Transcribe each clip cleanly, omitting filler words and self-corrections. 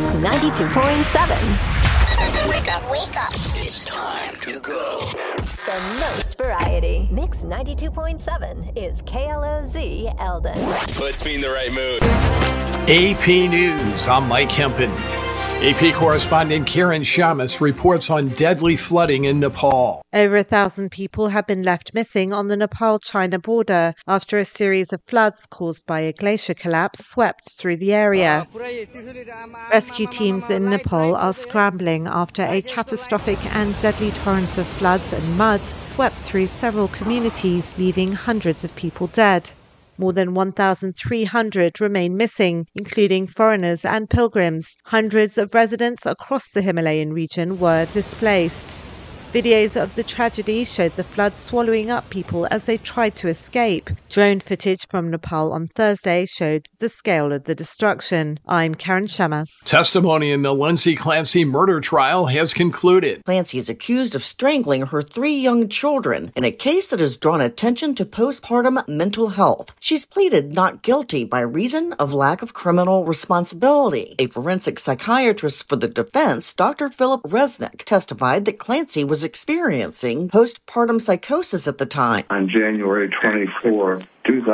Mix 92.7. Wake up. It's time to go. The most variety. Mix 92.7 is KLOZ Eldon. Puts me in the right mood. AP News, I'm Mike Hempen. AP correspondent Karen Shamas reports on deadly flooding in Nepal. Over 1,000 people have been left missing on the Nepal-China border after a series of floods caused by a glacier collapse swept through the area. Rescue teams in Nepal are scrambling after a catastrophic and deadly torrent of floods and mud swept through several communities, leaving hundreds of people dead. More than 1,300 remain missing, including foreigners and pilgrims. Hundreds of residents across the Himalayan region were displaced. Videos of the tragedy showed the flood swallowing up people as they tried to escape. Drone footage from Nepal on Thursday showed the scale of the destruction. I'm Karen Shamas. Testimony in the Lindsay Clancy murder trial has concluded. Clancy is accused of strangling her 3 young children in a case that has drawn attention to postpartum mental health. She's pleaded not guilty by reason of lack of criminal responsibility. A forensic psychiatrist for the defense, Dr. Philip Resnick, testified that Clancy was experiencing postpartum psychosis at the time. On January 24,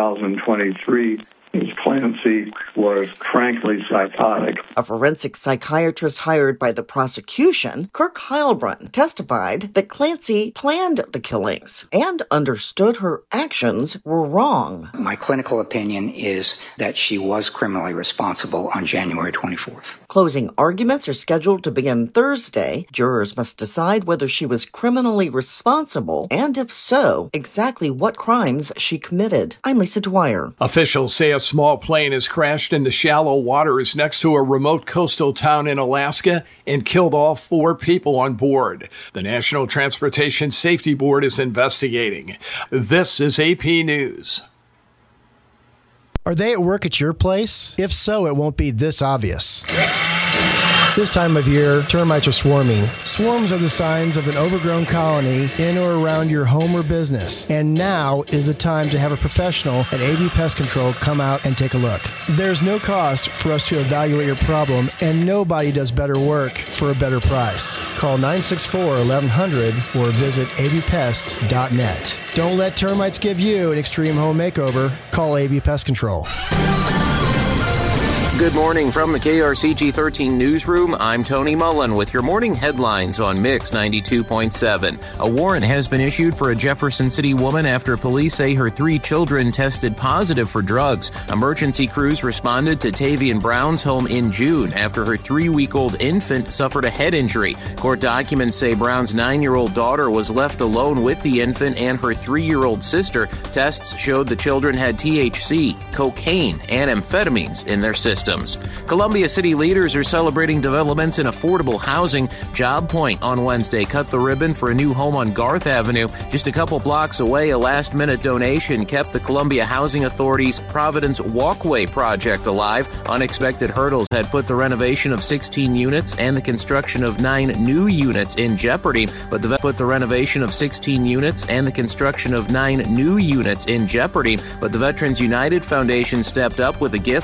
2023, Ms. Clancy was frankly psychotic. A forensic psychiatrist hired by the prosecution, Kirk Heilbrunn, testified that Clancy planned the killings and understood her actions were wrong. My clinical opinion is that she was criminally responsible on January 24th. Closing arguments are scheduled to begin Thursday. Jurors must decide whether she was criminally responsible and, if so, exactly what crimes she committed. I'm Lisa Dwyer. Officials say a small plane has crashed into shallow waters next to a remote coastal town in Alaska and killed all 4 people on board. The National Transportation Safety Board is investigating. This is AP News. Are they at work at your place? If so, it won't be this obvious. This time of year, termites are swarming. Swarms are the signs of an overgrown colony in or around your home or business. And now is the time to have a professional at AV Pest Control come out and take a look. There's no cost for us to evaluate your problem, and nobody does better work for a better price. Call 964-1100 or visit avpest.net. Don't let termites give you an extreme home makeover. Call AV Pest Control. Good morning from the KRCG 13 newsroom. I'm Tony Mullen with your morning headlines on Mix 92.7. A warrant has been issued for a Jefferson City woman after police say her 3 children tested positive for drugs. Emergency crews responded to Tavian Brown's home in June after her 3-week-old infant suffered a head injury. Court documents say Brown's 9-year-old daughter was left alone with the infant and her 3-year-old sister. Tests showed the children had THC, cocaine, and amphetamines in their system. Columbia City leaders are celebrating developments in affordable housing. Job Point on Wednesday cut the ribbon for a new home on Garth Avenue. Just a couple blocks away, a last-minute donation kept the Columbia Housing Authority's Providence Walkway project alive. Unexpected hurdles had put the renovation of 16 units and the construction of 9 new units in jeopardy, but the Veterans United Foundation stepped up with a gift